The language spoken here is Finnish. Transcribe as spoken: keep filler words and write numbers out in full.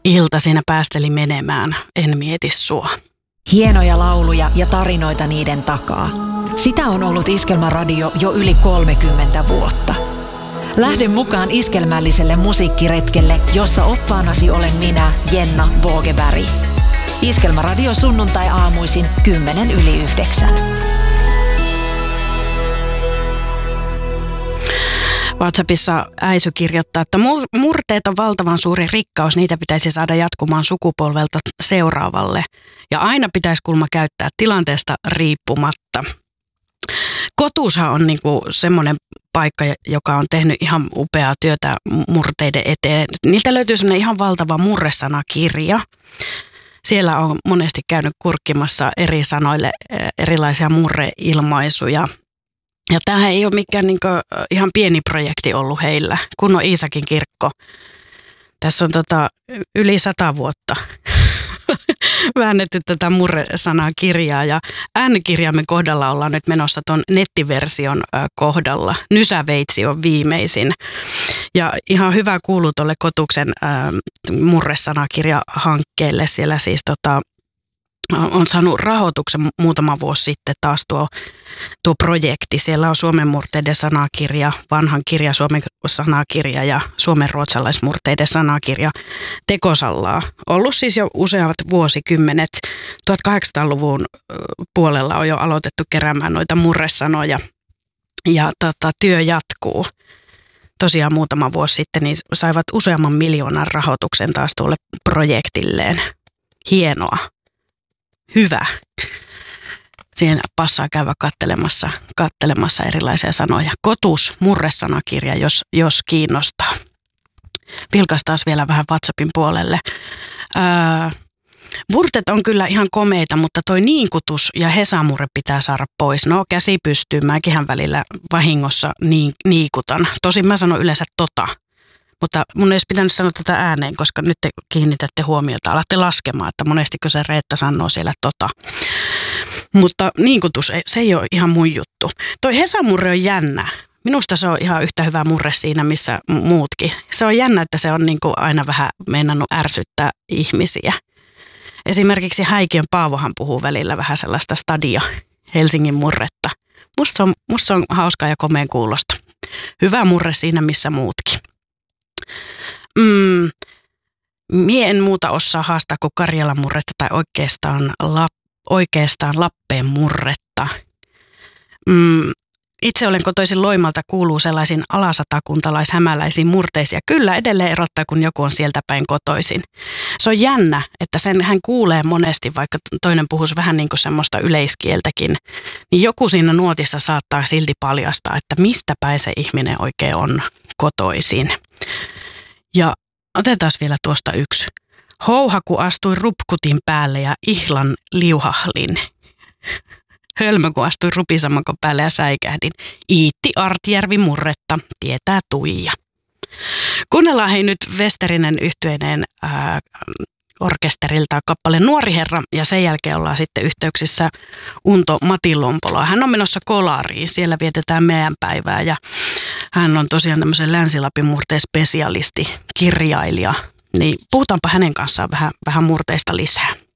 Ilta siinä päästeli menemään, en mieti sua. Hienoja lauluja ja tarinoita niiden takaa. Sitä on ollut Iskelmäradio jo yli kolmekymmentä vuotta. Lähden mukaan iskelmälliselle musiikkiretkelle, jossa oppaanasi olen minä, Jenna Vågeberg. Iskelmäradio sunnuntai-aamuisin kymmenen yli yhdeksän. WhatsAppissa Äisy kirjoittaa, että murteet on valtavan suuri rikkaus, niitä pitäisi saada jatkumaan sukupolvelta seuraavalle. Ja aina pitäisi kulma käyttää tilanteesta riippumatta. Kotuushan on niinku semmoinen paikka, joka on tehnyt ihan upeaa työtä murteiden eteen. Niiltä löytyy semmoinen ihan valtava murresanakirja. Siellä on monesti käynyt kurkkimassa eri sanoille erilaisia murreilmaisuja. Ja tämähän ei ole mikään niinku ihan pieni projekti ollut heillä, kun on Iisakin kirkko. Tässä on tota yli sata vuotta väännetty tätä murresanakirjaa ja äänikirjamme kohdalla ollaan nyt menossa tuon nettiversion kohdalla. Nysäveitsi on viimeisin. Ja ihan hyvä kuuluu tuolle Kotuksen murresanakirjahankkeelle. Siellä siis tota, on saanut rahoituksen muutama vuosi sitten taas tuo, tuo projekti. Siellä on Suomen murteiden sanakirja, vanhan kirja Suomen sanakirja ja Suomen ruotsalaismurteiden sanakirja tekosallaa. Ollut siis jo useat vuosikymmenet. tuhatkahdeksansataaluvun puolella on jo aloitettu keräämään noita murresanoja ja tota, työ jatkuu. Tosiaan muutama vuosi sitten niin saivat useamman miljoonan rahoituksen taas tuolle projektilleen. Hienoa. Hyvä. Siihen passaa käydä kattelemassa, kattelemassa erilaisia sanoja. Kotus, murresanakirja, jos, jos kiinnostaa. Vilkaistaan vielä vähän WhatsAppin puolelle. Ää, murteet on kyllä ihan komeita, mutta toi niinkutus ja hesamurre pitää saada pois. No käsi pystyy, mäkinhän välillä vahingossa niin, niikutan. Tosin mä sanon yleensä tota. Mutta mun ei olisi pitänyt sanoa tätä ääneen, koska nyt te kiinnitätte huomiota. Alatte laskemaan, että monestiko se Reetta sanoo siellä tota. Mutta niinkutus, se ei ole ihan mun juttu. Toi hesamurre on jännä. Minusta se on ihan yhtä hyvä murre siinä, missä muutkin. Se on jännä, että se on niin kuin aina vähän meinannut ärsyttää ihmisiä. Esimerkiksi Häikiön Paavohan puhuu välillä vähän sellaista stadia Helsingin murretta. Musta se on, musta se on hauskaa ja komeen kuulosta. Hyvä murre siinä, missä muutkin. Mm, mie en muuta osaa haastaa kuin Karjalan murretta tai oikeastaan, lap, oikeastaan Lappeen murretta. Mm, itse olen kotoisin Loimalta, kuuluu sellaisiin alasatakuntalaishämäläisiin murteisiin. Kyllä edelleen erottaa, kun joku on sieltä päin kotoisin. Se on jännä, että sen hän kuulee monesti, vaikka toinen puhuisi vähän niin kuin semmoista yleiskieltäkin. Niin joku siinä nuotissa saattaa silti paljastaa, että mistä päin se ihminen oikein on kotoisin. Ja otetaan vielä tuosta yksi. Houhaku astui rupkutin päälle ja ihlan liuhahlin. Hölmö kun astui rupisamakon päälle ja säikähdin. Iitti Artjärvi murretta, tietää Tuija. Kuunnellaan hei nyt Westerinen yhtyeineen ää, orkesterilta kappale Nuori herra ja sen jälkeen ollaan sitten yhteyksissä Unto Matin Lompoloa. Hän on menossa Kolariin, siellä vietetään meidän päivää ja hän on tosiaan tämmöisen Länsi-Lapin murteen spesialisti, kirjailija. Niin puhutaanpa hänen kanssaan vähän, vähän murteista lisää.